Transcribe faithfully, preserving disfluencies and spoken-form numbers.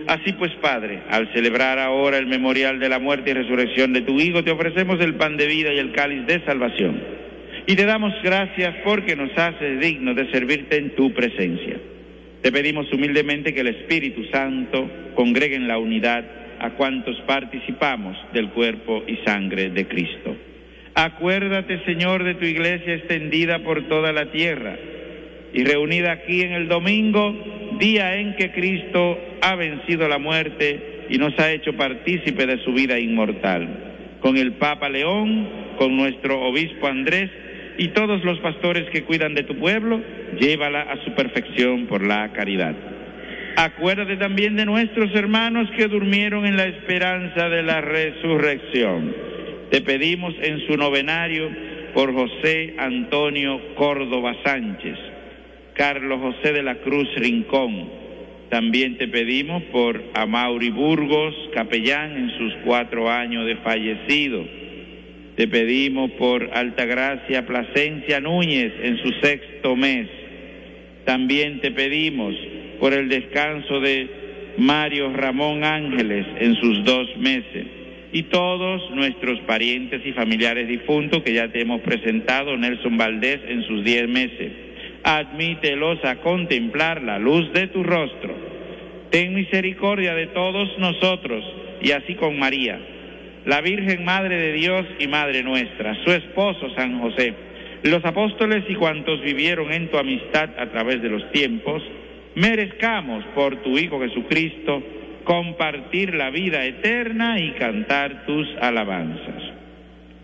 Así pues, Padre, al celebrar ahora el memorial de la muerte y resurrección de tu Hijo, te ofrecemos el pan de vida y el cáliz de salvación. Y te damos gracias porque nos haces dignos de servirte en tu presencia. Te pedimos humildemente que el Espíritu Santo congregue en la unidad a cuantos participamos del cuerpo y sangre de Cristo. Acuérdate, Señor, de tu iglesia extendida por toda la tierra y reunida aquí en el domingo, día en que Cristo ha vencido la muerte y nos ha hecho partícipe de su vida inmortal. Con el Papa León, con nuestro obispo Andrés y todos los pastores que cuidan de tu pueblo, llévala a su perfección por la caridad. Acuérdate también de nuestros hermanos que durmieron en la esperanza de la resurrección. Te pedimos en su novenario por José Antonio Córdoba Sánchez, Carlos José de la Cruz Rincón. También te pedimos por Amaury Burgos, capellán en sus cuatro años de fallecido. Te pedimos por Altagracia Plasencia Núñez en su sexto mes. También te pedimos por el descanso de Mario Ramón Ángeles en sus dos meses. Y todos nuestros parientes y familiares difuntos que ya te hemos presentado, Nelson Valdés en sus diez meses. Admítelos a contemplar la luz de tu rostro. Ten misericordia de todos nosotros, y así con María, la Virgen Madre de Dios y Madre nuestra, su esposo San José, los apóstoles y cuantos vivieron en tu amistad a través de los tiempos, merezcamos por tu Hijo Jesucristo compartir la vida eterna y cantar tus alabanzas.